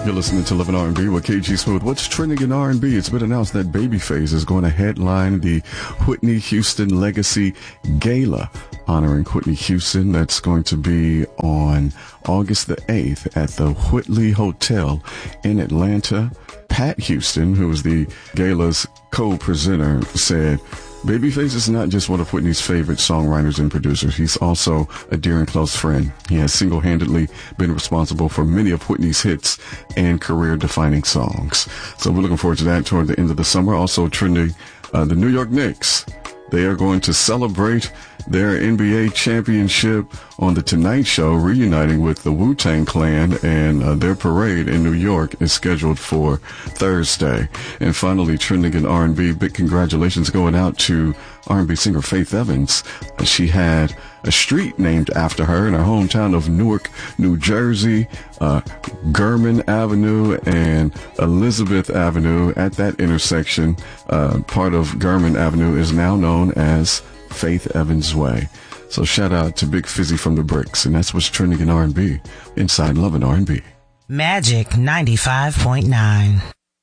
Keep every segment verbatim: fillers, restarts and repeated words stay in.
You're listening to Living R and B with K G Smooth. What's trending in R and B? It's been announced that Babyface is going to headline the Whitney Houston Legacy Gala, honoring Whitney Houston. That's going to be on August the eighth at the Whitley Hotel in Atlanta. Pat Houston, who was the gala's co-presenter, said, Babyface is not just one of Whitney's favorite songwriters and producers. He's also a dear and close friend. He has single-handedly been responsible for many of Whitney's hits and career-defining songs. So we're looking forward to that toward the end of the summer. Also trending, uh, the New York Knicks. They are going to celebrate their N B A championship on The Tonight Show, reuniting with the Wu-Tang Clan, and uh, their parade in New York is scheduled for Thursday. And finally, trending in R and B, big congratulations going out to R and B singer Faith Evans. Uh, she had a street named after her in her hometown of Newark, New Jersey, uh, Gurman Avenue and Elizabeth Avenue. At that intersection, uh, part of Gurman Avenue is now known as Faith Evans Way. So shout out to Big Fizzy from the Bricks, and that's what's trending in R and B inside Lovin' R and B. Magic ninety-five point nine.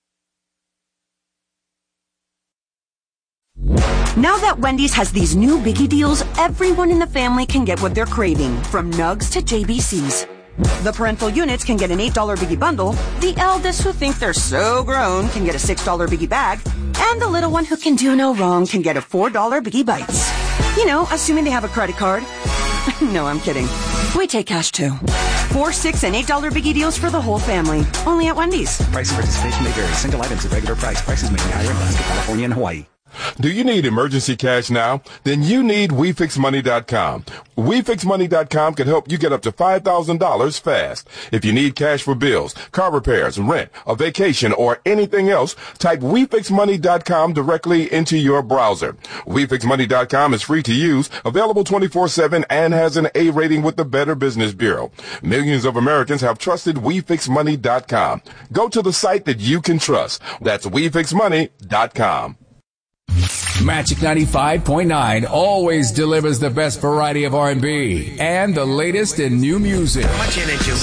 Now that Wendy's has these new biggie deals, everyone in the family can get what they're craving, from nugs to J B Cs. The parental units can get an eight dollar biggie bundle, the eldest who think they're so grown can get a six dollar biggie bag, and the little one who can do no wrong can get a four dollar biggie bites. You know, assuming they have a credit card. No, I'm kidding. We take cash too. Four, six, and eight dollar biggie deals for the whole family. Only at Wendy's. Price and participation may vary. Single items at regular price. Prices may be higher in Alaska, California, and Hawaii. Do you need emergency cash now? Then you need We Fix Money dot com. We Fix Money dot com can help you get up to five thousand dollars fast. If you need cash for bills, car repairs, rent, a vacation, or anything else, type We Fix Money dot com directly into your browser. We Fix Money dot com is free to use, available twenty-four seven, and has an A rating with the Better Business Bureau. Millions of Americans have trusted We Fix Money dot com. Go to the site that you can trust. That's We Fix Money dot com. Magic ninety-five point nine always delivers the best variety of R and B and the latest in new music. How much energy?